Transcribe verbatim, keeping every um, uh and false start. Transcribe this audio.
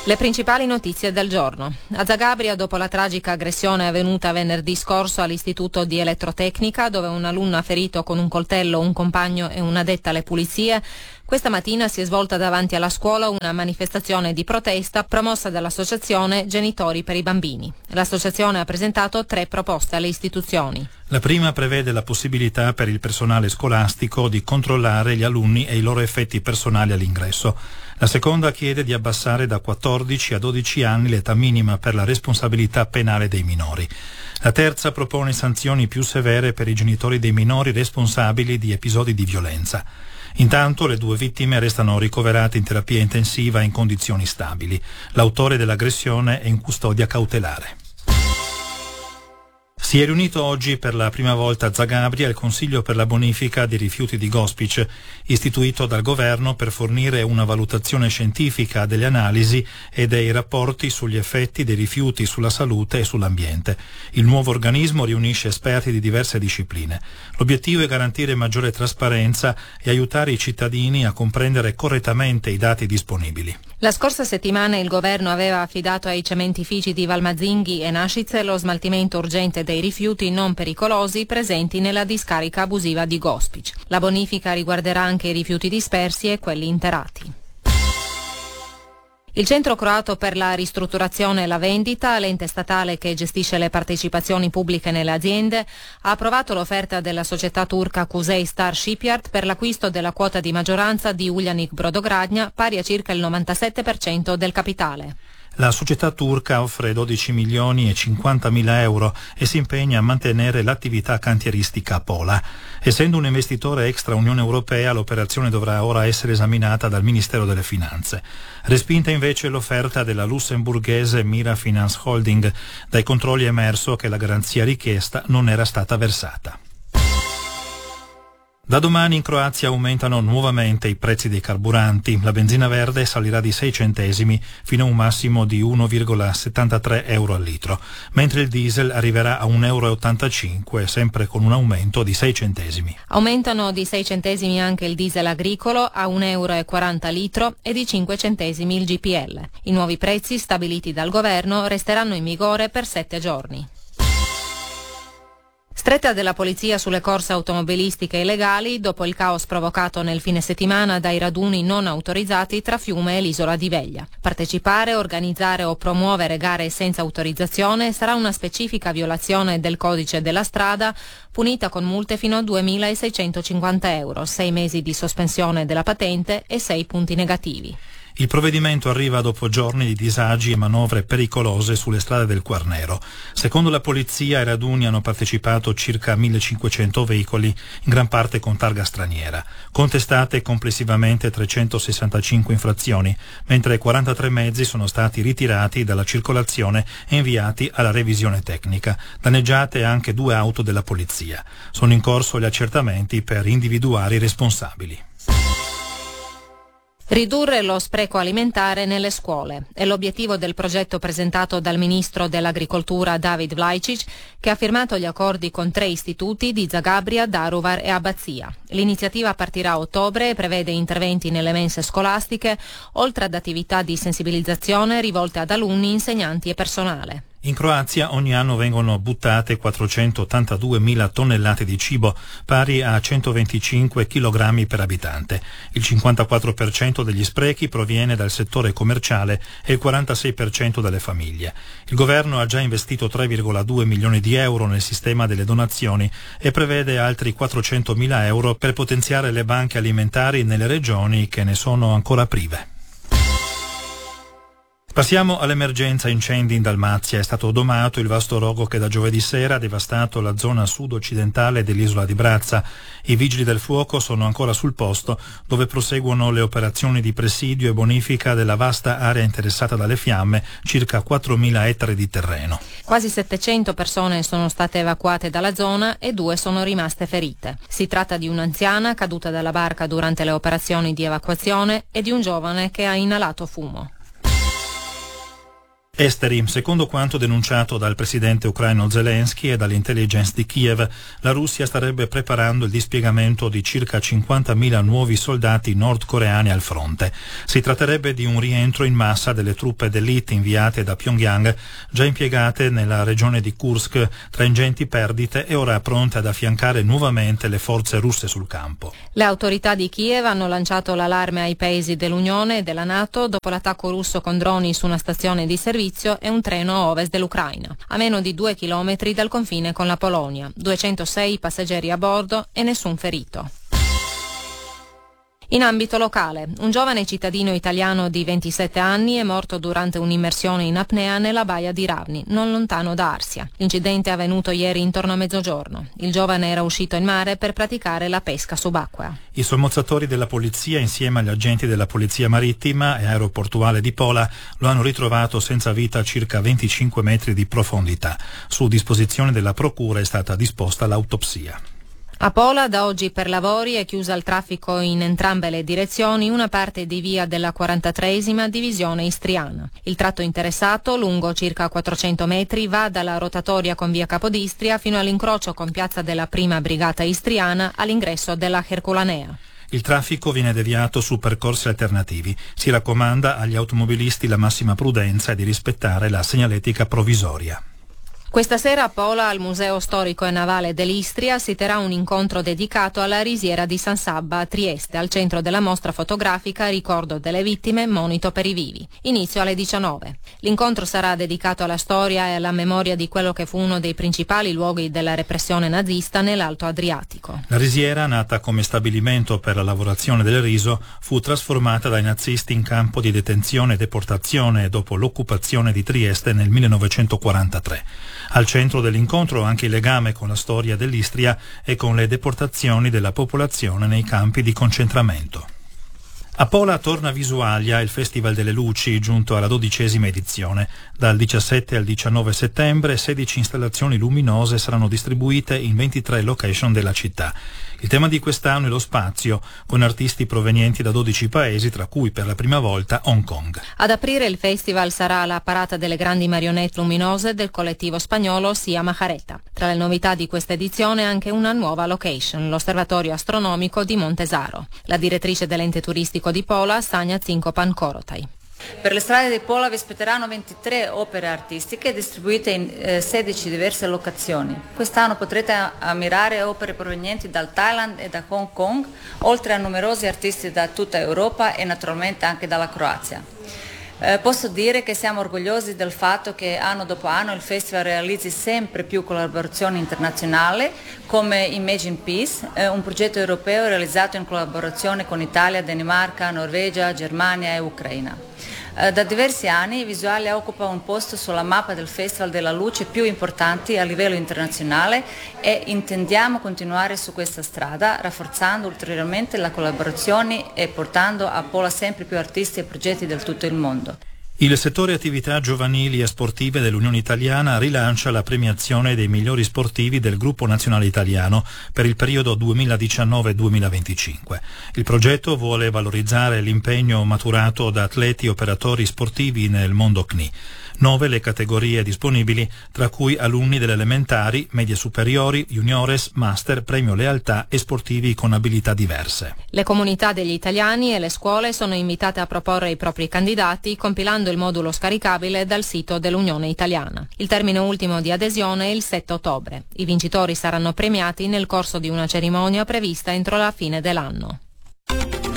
Le principali notizie del giorno. A Zagabria, dopo la tragica aggressione avvenuta venerdì scorso all'Istituto di Elettrotecnica, dove un alunno ha ferito con un coltello un compagno e un'addetta alle pulizie, questa mattina si è svolta davanti alla scuola una manifestazione di protesta promossa dall'associazione Genitori per i Bambini. L'associazione ha presentato tre proposte alle istituzioni. La prima prevede la possibilità per il personale scolastico di controllare gli alunni e i loro effetti personali all'ingresso. La seconda chiede di abbassare da quattordici a dodici anni l'età minima per la responsabilità penale dei minori. La terza propone sanzioni più severe per i genitori dei minori responsabili di episodi di violenza. Intanto le due vittime restano ricoverate in terapia intensiva in condizioni stabili. L'autore dell'aggressione è in custodia cautelare. Si è riunito oggi per la prima volta a Zagabria il Consiglio per la bonifica dei rifiuti di Gospić, istituito dal governo per fornire una valutazione scientifica delle analisi e dei rapporti sugli effetti dei rifiuti sulla salute e sull'ambiente. Il nuovo organismo riunisce esperti di diverse discipline. L'obiettivo è garantire maggiore trasparenza e aiutare i cittadini a comprendere correttamente i dati disponibili. La scorsa settimana il governo aveva affidato ai cementifici di Valmazzinghi e Nascice lo smaltimento urgente dei rifiuti non pericolosi presenti nella discarica abusiva di Gospić. La bonifica riguarderà anche i rifiuti dispersi e quelli interrati. Il Centro Croato per la ristrutturazione e la vendita, l'ente statale che gestisce le partecipazioni pubbliche nelle aziende, ha approvato l'offerta della società turca Kuzey Star Shipyard per l'acquisto della quota di maggioranza di Uljanik Brodogradnja, pari a circa il novantasette per cento del capitale. La società turca offre dodici milioni e cinquantamila euro e si impegna a mantenere l'attività cantieristica Pola. Essendo un investitore extra Unione Europea, l'operazione dovrà ora essere esaminata dal Ministero delle Finanze. Respinta invece l'offerta della lussemburghese Mira Finance Holding. Dai controlli è emerso che la garanzia richiesta non era stata versata. Da domani in Croazia aumentano nuovamente i prezzi dei carburanti. La benzina verde salirà di sei centesimi fino a un massimo di uno virgola settantatré euro al litro, mentre il diesel arriverà a un euro e ottantacinque, sempre con un aumento di sei centesimi. Aumentano di sei centesimi anche il diesel agricolo a un euro e quaranta al litro e di cinque centesimi il G P L. I nuovi prezzi stabiliti dal governo resteranno in vigore per sette giorni. Stretta della polizia sulle corse automobilistiche illegali dopo il caos provocato nel fine settimana dai raduni non autorizzati tra Fiume e l'isola di Veglia. Partecipare, organizzare o promuovere gare senza autorizzazione sarà una specifica violazione del codice della strada, punita con multe fino a duemilaseicentocinquanta euro, sei mesi di sospensione della patente e sei punti negativi. Il provvedimento arriva dopo giorni di disagi e manovre pericolose sulle strade del Quarnero. Secondo la polizia ai raduni hanno partecipato circa millecinquecento veicoli, in gran parte con targa straniera. Contestate complessivamente trecentosessantacinque infrazioni, mentre quarantatré mezzi sono stati ritirati dalla circolazione e inviati alla revisione tecnica. Danneggiate anche due auto della polizia. Sono in corso gli accertamenti per individuare i responsabili. Ridurre lo spreco alimentare nelle scuole è l'obiettivo del progetto presentato dal ministro dell'Agricoltura David Vlajcic, che ha firmato gli accordi con tre istituti di Zagabria, Daruvar e Abbazia. L'iniziativa partirà a ottobre e prevede interventi nelle mense scolastiche, oltre ad attività di sensibilizzazione rivolte ad alunni, insegnanti e personale. In Croazia ogni anno vengono buttate quattrocentottantaduemila tonnellate di cibo, pari a centoventicinque chilogrammi per abitante. Il cinquantaquattro per cento degli sprechi proviene dal settore commerciale e il quarantasei per cento dalle famiglie. Il governo ha già investito tre virgola due milioni di euro nel sistema delle donazioni e prevede altri quattrocentomila euro per potenziare le banche alimentari nelle regioni che ne sono ancora prive. Passiamo all'emergenza incendi in Dalmazia. È stato domato il vasto rogo che da giovedì sera ha devastato la zona sud-occidentale dell'isola di Brazza. I vigili del fuoco sono ancora sul posto, dove proseguono le operazioni di presidio e bonifica della vasta area interessata dalle fiamme, circa quattromila ettari di terreno. Quasi settecento persone sono state evacuate dalla zona e due sono rimaste ferite. Si tratta di un'anziana caduta dalla barca durante le operazioni di evacuazione e di un giovane che ha inalato fumo. Esteri. Secondo quanto denunciato dal presidente ucraino Zelensky e dall'intelligence di Kiev, la Russia starebbe preparando il dispiegamento di circa cinquantamila nuovi soldati nordcoreani al fronte. Si tratterebbe di un rientro in massa delle truppe d'élite inviate da Pyongyang, già impiegate nella regione di Kursk, tra ingenti perdite e ora pronte ad affiancare nuovamente le forze russe sul campo. Le autorità di Kiev hanno lanciato l'allarme ai paesi dell'Unione e della NATO dopo l'attacco russo con droni su una stazione di servizio e un treno a ovest dell'Ucraina, a meno di due chilometri dal confine con la Polonia, duecentosei passeggeri a bordo e nessun ferito. In ambito locale, un giovane cittadino italiano di ventisette anni è morto durante un'immersione in apnea nella baia di Ravni, non lontano da Arsia. L'incidente è avvenuto ieri intorno a mezzogiorno. Il giovane era uscito in mare per praticare la pesca subacquea. I sommozzatori della polizia, insieme agli agenti della polizia marittima e aeroportuale di Pola, lo hanno ritrovato senza vita a circa venticinque metri di profondità. Su disposizione della procura è stata disposta l'autopsia. A Pola da oggi per lavori è chiusa al traffico in entrambe le direzioni una parte di via della quarantatreesima divisione istriana. Il tratto interessato, lungo circa quattrocento metri, va dalla rotatoria con via Capodistria fino all'incrocio con piazza della prima brigata istriana all'ingresso della Herculanea. Il traffico viene deviato su percorsi alternativi. Si raccomanda agli automobilisti la massima prudenza e di rispettare la segnaletica provvisoria. Questa sera a Pola, al Museo Storico e Navale dell'Istria, si terrà un incontro dedicato alla risiera di San Sabba a Trieste, al centro della mostra fotografica Ricordo delle vittime, monito per i vivi. Inizio alle diciannove. L'incontro sarà dedicato alla storia e alla memoria di quello che fu uno dei principali luoghi della repressione nazista nell'Alto Adriatico. La risiera, nata come stabilimento per la lavorazione del riso, fu trasformata dai nazisti in campo di detenzione e deportazione dopo l'occupazione di Trieste nel millenovecentoquarantatré. Al centro dell'incontro anche il legame con la storia dell'Istria e con le deportazioni della popolazione nei campi di concentramento. A Pola torna Visualia, il Festival delle Luci, giunto alla dodicesima edizione. Dal diciassette al diciannove settembre sedici installazioni luminose saranno distribuite in ventitré location della città. Il tema di quest'anno è lo spazio, con artisti provenienti da dodici paesi, tra cui per la prima volta Hong Kong. Ad aprire il festival sarà la parata delle grandi marionette luminose del collettivo spagnolo Sia Majareta. Tra le novità di questa edizione anche una nuova location, l'osservatorio astronomico di Montesaro. La direttrice dell'ente turistico di Pola, Sanja Zinkopan Korotai. Per le strade di Pola vi aspetteranno ventitré opere artistiche distribuite in eh, sedici diverse locazioni. Quest'anno potrete ammirare opere provenienti dal Thailand e da Hong Kong, oltre a numerosi artisti da tutta Europa e naturalmente anche dalla Croazia. Eh, posso dire che siamo orgogliosi del fatto che anno dopo anno il festival realizzi sempre più collaborazioni internazionali come Imagine Peace, eh, un progetto europeo realizzato in collaborazione con Italia, Danimarca, Norvegia, Germania e Ucraina. Eh, da diversi anni Visualia occupa un posto sulla mappa del Festival della Luce più importanti a livello internazionale e intendiamo continuare su questa strada, rafforzando ulteriormente la collaborazione e portando a Pola sempre più artisti e progetti del tutto il mondo. Il settore attività giovanili e sportive dell'Unione Italiana rilancia la premiazione dei migliori sportivi del Gruppo Nazionale Italiano per il periodo duemiladiciannove duemilaventicinque. Il progetto vuole valorizzare l'impegno maturato da atleti e operatori sportivi nel mondo C N I. Nove le categorie disponibili, tra cui alunni delle elementari, medie superiori, juniores, master, premio lealtà e sportivi con abilità diverse. Le comunità degli italiani e le scuole sono invitate a proporre i propri candidati compilando il modulo scaricabile dal sito dell'Unione Italiana. Il termine ultimo di adesione è il sette ottobre. I vincitori saranno premiati nel corso di una cerimonia prevista entro la fine dell'anno.